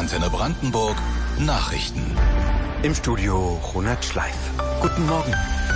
Antenne Brandenburg Nachrichten. Im Studio Ronald Schleif. Guten Morgen.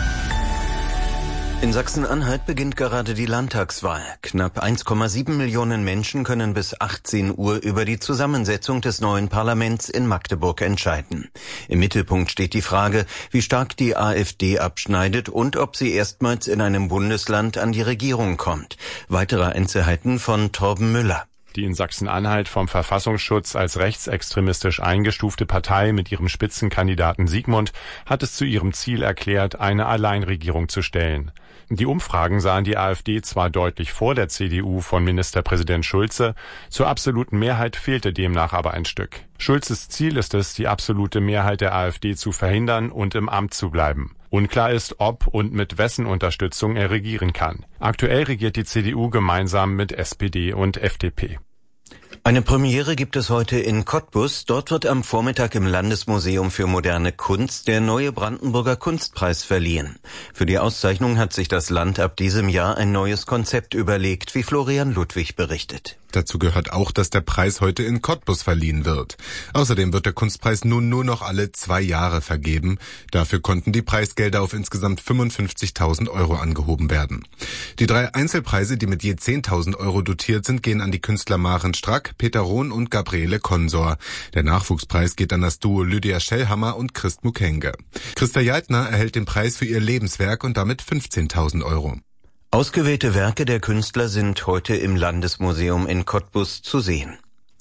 In Sachsen-Anhalt beginnt gerade die Landtagswahl. Knapp 1,7 Millionen Menschen können bis 18 Uhr über die Zusammensetzung des neuen Parlaments in Magdeburg entscheiden. Im Mittelpunkt steht die Frage, wie stark die AfD abschneidet und ob sie erstmals in einem Bundesland an die Regierung kommt. Weitere Einzelheiten von Torben Müller. Die in Sachsen-Anhalt vom Verfassungsschutz als rechtsextremistisch eingestufte Partei mit ihrem Spitzenkandidaten Sigmund hat es zu ihrem Ziel erklärt, eine Alleinregierung zu stellen. Die Umfragen sahen die AfD zwar deutlich vor der CDU von Ministerpräsident Schulze, zur absoluten Mehrheit fehlte demnach aber ein Stück. Schulzes Ziel ist es, die absolute Mehrheit der AfD zu verhindern und im Amt zu bleiben. Unklar ist, ob und mit wessen Unterstützung er regieren kann. Aktuell regiert die CDU gemeinsam mit SPD und FDP. Eine Premiere gibt es heute in Cottbus. Dort wird am Vormittag im Landesmuseum für moderne Kunst der neue Brandenburger Kunstpreis verliehen. Für die Auszeichnung hat sich das Land ab diesem Jahr ein neues Konzept überlegt, wie Florian Ludwig berichtet. Dazu gehört auch, dass der Preis heute in Cottbus verliehen wird. Außerdem wird der Kunstpreis nun nur noch alle 2 Jahre vergeben. Dafür konnten die Preisgelder auf insgesamt 55.000 Euro angehoben werden. Die 3 Einzelpreise, die mit je 10.000 Euro dotiert sind, gehen an die Künstler Maren Strack, Peter Rohn und Gabriele Konsor. Der Nachwuchspreis geht an das Duo Lydia Schellhammer und Christ Mukenge. Christa Jaltner erhält den Preis für ihr Lebenswerk und damit 15.000 Euro. Ausgewählte Werke der Künstler sind heute im Landesmuseum in Cottbus zu sehen.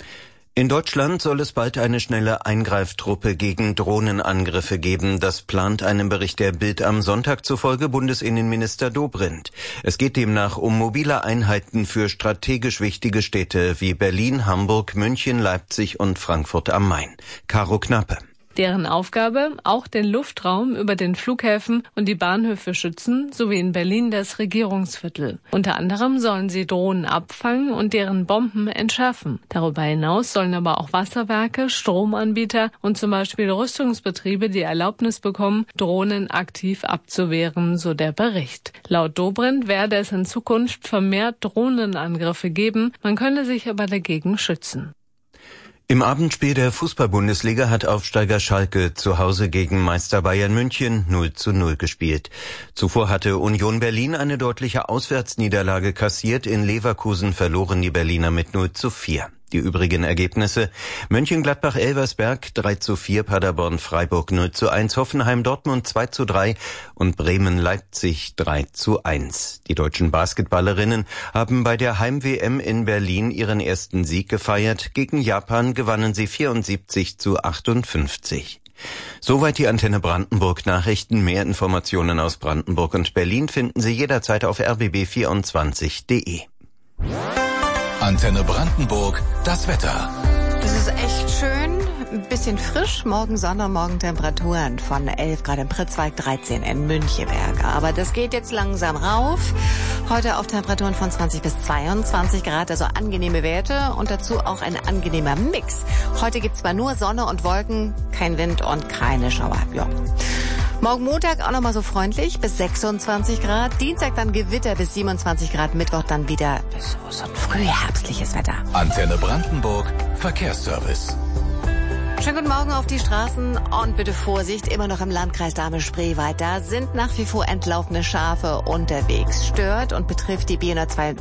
In Deutschland soll es bald eine schnelle Eingreiftruppe gegen Drohnenangriffe geben. Das plant einem Bericht der Bild am Sonntag zufolge Bundesinnenminister Dobrindt. Es geht demnach um mobile Einheiten für strategisch wichtige Städte wie Berlin, Hamburg, München, Leipzig und Frankfurt am Main. Caro Knappe. Deren Aufgabe, auch den Luftraum über den Flughäfen und die Bahnhöfe schützen, sowie in Berlin das Regierungsviertel. Unter anderem sollen sie Drohnen abfangen und deren Bomben entschärfen. Darüber hinaus sollen aber auch Wasserwerke, Stromanbieter und zum Beispiel Rüstungsbetriebe die Erlaubnis bekommen, Drohnen aktiv abzuwehren, so der Bericht. Laut Dobrindt werde es in Zukunft vermehrt Drohnenangriffe geben, man könne sich aber dagegen schützen. Im Abendspiel der Fußball-Bundesliga hat Aufsteiger Schalke zu Hause gegen Meister Bayern München 0:0 gespielt. Zuvor hatte Union Berlin eine deutliche Auswärtsniederlage kassiert. In Leverkusen verloren die Berliner mit 0:4. Die übrigen Ergebnisse: Mönchengladbach-Elversberg 3:4, Paderborn-Freiburg 0:1, Hoffenheim-Dortmund 2:3 und Bremen-Leipzig 3:1. Die deutschen Basketballerinnen haben bei der Heim-WM in Berlin ihren ersten Sieg gefeiert. Gegen Japan gewannen sie 74:58. Soweit die Antenne Brandenburg Nachrichten. Mehr Informationen aus Brandenburg und Berlin finden Sie jederzeit auf rbb24.de. Antenne Brandenburg, das Wetter. Das ist echt schön, ein bisschen frisch. Morgen Sonne, morgen Temperaturen von 11 Grad in Pritzwalk, 13 in Müncheberg. Aber das geht jetzt langsam rauf. Heute auf Temperaturen von 20 bis 22 Grad, also angenehme Werte und dazu auch ein angenehmer Mix. Heute gibt's zwar nur Sonne und Wolken, kein Wind und keine Schauer. Ja. Morgen Montag auch nochmal so freundlich bis 26 Grad. Dienstag dann Gewitter bis 27 Grad. Mittwoch dann wieder so ein frühherbstliches Wetter. Antenne Brandenburg, Verkehrsservice. Schönen guten Morgen auf die Straßen und bitte Vorsicht, immer noch im Landkreis Dahme-Spreewald. Da sind nach wie vor entlaufene Schafe unterwegs. Stört und betrifft die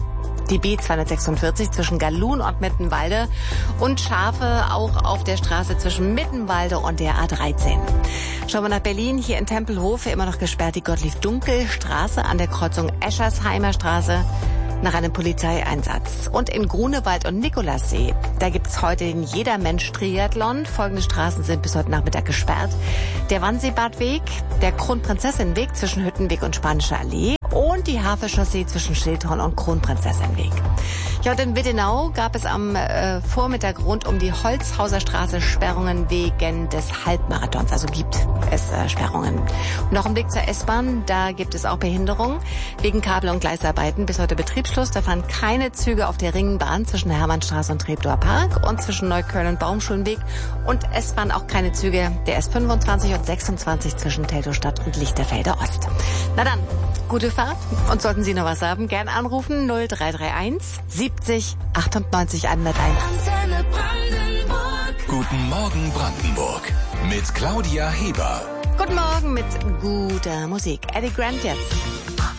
B246 zwischen Gallun und Mittenwalde und Schafe auch auf der Straße zwischen Mittenwalde und der A13. Schauen wir nach Berlin, hier in Tempelhof immer noch gesperrt die Gottlieb-Dunkel-Straße an der Kreuzung Eschersheimer Straße nach einem Polizeieinsatz. Und in Grunewald und Nikolassee, da gibt es heute den Jedermensch-Triathlon. Folgende Straßen sind bis heute Nachmittag gesperrt: der Wannseebadweg, der Kronprinzessinweg zwischen Hüttenweg und Spanische Allee und die Havelchaussee zwischen Schildhorn und Kronprinzessinweg. Ja, und in Wittenau gab es am Vormittag rund um die Holzhauser Straße Sperrungen wegen des Halbmarathons. Also gibt es Sperrungen. Und noch ein Blick zur S-Bahn. Da gibt es auch Behinderungen wegen Kabel- und Gleisarbeiten. Bis heute Betriebsschluss. Da fahren keine Züge auf der Ringbahn zwischen Hermannstraße und Treptower Park und zwischen Neukölln und Baumschulenweg. Und es fahren auch keine Züge der S25 und 26 zwischen Teltowstadt und Lichterfelde Ost. Na dann, gute Fahrt. Und sollten Sie noch was haben, gern anrufen 0331 70 98 101. Antenne Brandenburg. Guten Morgen Brandenburg mit Claudia Heber. Guten Morgen mit guter Musik. Eddie Grant jetzt.